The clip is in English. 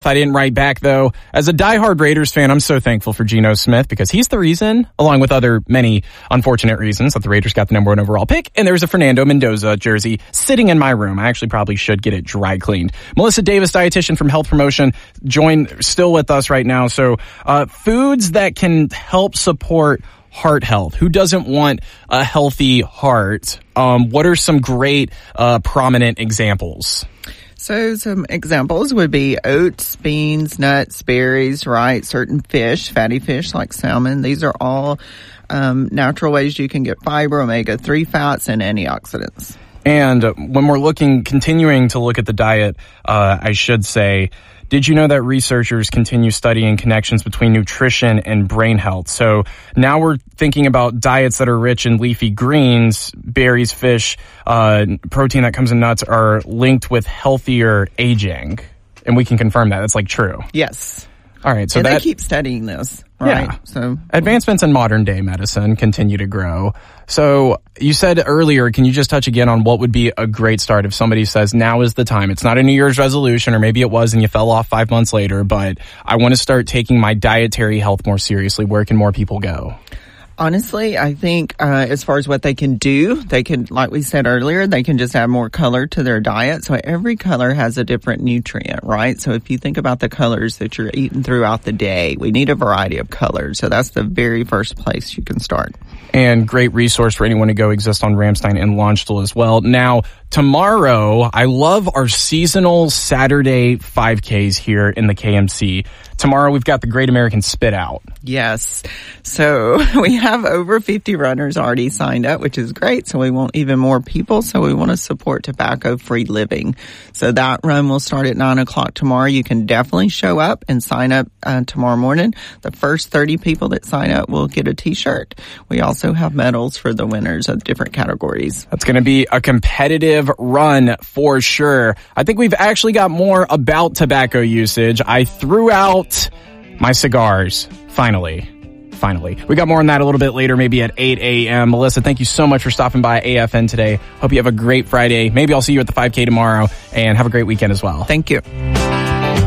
I didn't write back, though. As a diehard Raiders fan, I'm so thankful for Geno Smith because he's the reason, along with other many unfortunate reasons, that the Raiders got the #1 overall pick. And there was a Fernando Mendoza jersey sitting in my room. I actually probably should get it dry cleaned. Melissa Davis, dietitian from Health Promotion, still with us right now. So foods that can help support heart health. Who doesn't want a healthy heart? What are some great prominent examples? So some examples would be oats, beans, nuts, berries, right? Certain fish, fatty fish like salmon. These are all natural ways you can get fiber, omega-3 fats, and antioxidants. And when we're continuing to look at the diet, I should say, did you know that researchers continue studying connections between nutrition and brain health? So now we're thinking about diets that are rich in leafy greens, berries, fish, protein that comes in nuts are linked with healthier aging. And we can confirm that. That's like true. Yes. All right. So they keep studying this, right? Yeah. So advancements in modern day medicine continue to grow. So you said earlier, can you just touch again on what would be a great start if somebody says now is the time? It's not a New Year's resolution, or maybe it was and you fell off 5 months later, but I want to start taking my dietary health more seriously. Where can more people go? Honestly, I think as far as what they can do, they can, like we said earlier, they can just add more color to their diet. So every color has a different nutrient, right? So if you think about the colors that you're eating throughout the day, we need a variety of colors. So that's the very first place you can start. And great resource for anyone to go exist on Ramstein and Launchville as well. Now, tomorrow, I love our seasonal Saturday 5Ks here in the KMC. Tomorrow, we've got the Great American Spit Out. Yes. So we have over 50 runners already signed up, which is great. So we want even more people. So we want to support tobacco-free living. So that run will start at 9 o'clock tomorrow. You can definitely show up and sign up tomorrow morning. The first 30 people that sign up will get a T-shirt. We also have medals for the winners of different categories. That's going to be a competitive run for sure. I think we've actually got more about tobacco usage. I threw out my cigars. Finally. We got more on that a little bit later, maybe at 8 a.m. Melissa, thank you so much for stopping by AFN today. Hope you have a great Friday. Maybe I'll see you at the 5K tomorrow, and have a great weekend as well. Thank you.